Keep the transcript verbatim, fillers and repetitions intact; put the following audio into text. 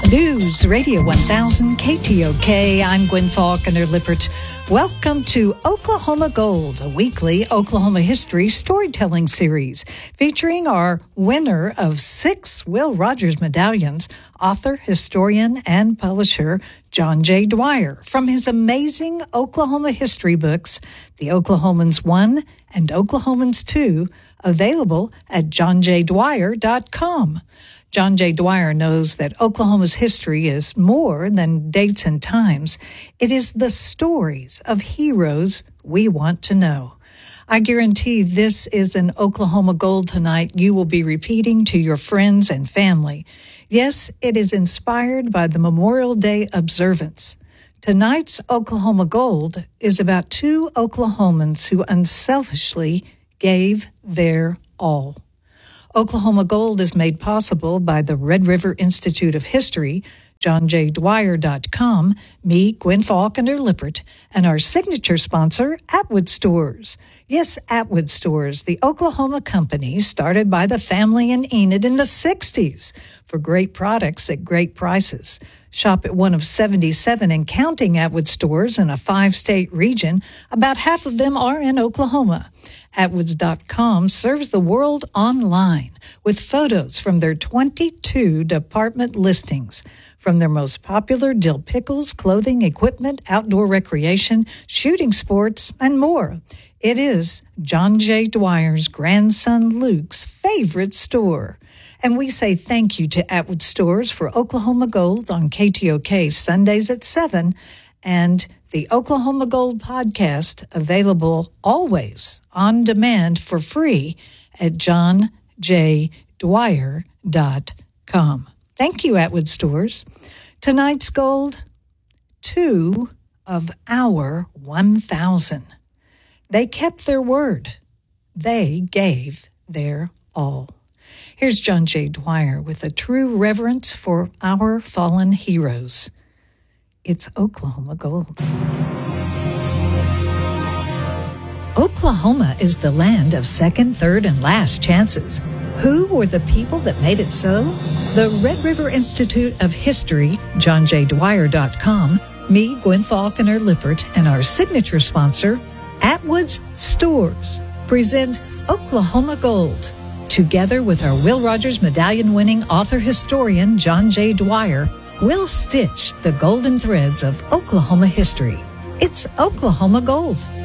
News Radio one thousand K T O K. I'm Gwen Faulkner Lippert. Welcome to Oklahoma Gold, a weekly Oklahoma history storytelling series featuring our winner of six Will Rogers medallions, author, historian, and publisher John J. Dwyer, from his amazing Oklahoma history books, The Oklahomans one and Oklahomans two, available at john j dwyer dot com. John J. Dwyer knows that Oklahoma's history is more than dates and times. It is the stories of heroes we want to know. I guarantee this is an Oklahoma Gold tonight you will be repeating to your friends and family. Yes, it is inspired by the Memorial Day observance. Tonight's Oklahoma Gold is about two Oklahomans who unselfishly gave their all. Oklahoma Gold is made possible by the Red River Institute of History, john j dwyer dot com, me, Gwen Faulkner Lippert, and our signature sponsor, Atwood Stores. Yes, Atwood Stores, the Oklahoma company started by the family in Enid in the sixties for great products at great prices. Shop at one of seventy-seven and counting Atwood stores in a five-state region. About half of them are in Oklahoma. Atwoods dot com serves the world online with photos from their twenty-two department listings. From their most popular dill pickles, clothing, equipment, outdoor recreation, shooting sports, and more. It is John J. Dwyer's grandson Luke's favorite store. And we say thank you to Atwood Stores for Oklahoma Gold on K T O K Sundays at seven, and the Oklahoma Gold podcast available always on demand for free at john j dwyer dot com. Thank you, Atwood Stores. Tonight's gold, two of our one thousand. They kept their word. They gave their all. Here's John J. Dwyer with a true reverence for our fallen heroes. It's Oklahoma Gold. Oklahoma is the land of second, third, and last chances. Who were the people that made it so? The Red River Institute of History, john j dwyer dot com, me, Gwen Faulkner Lippert, and our signature sponsor, Atwood's Stores, present Oklahoma Gold. Together with our Will Rogers medallion-winning author-historian John J. Dwyer, we'll stitch the golden threads of Oklahoma history. It's Oklahoma Gold.